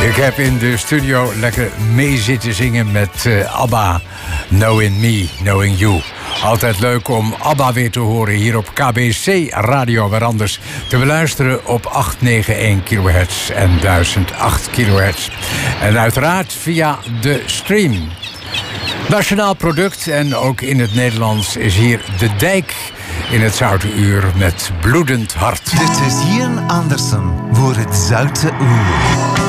Ik heb in de studio lekker mee zitten zingen met ABBA. Knowing Me, Knowing You. Altijd leuk om ABBA weer te horen hier op KBC Radio. Waar anders te beluisteren op 891 kHz en 1008 kHz. En uiteraard via de stream. Nationaal product en ook in het Nederlands is hier De Dijk in het Zoute Uur met Bloedend Hart. Dit is Ian Anderson voor het Zoute Uur.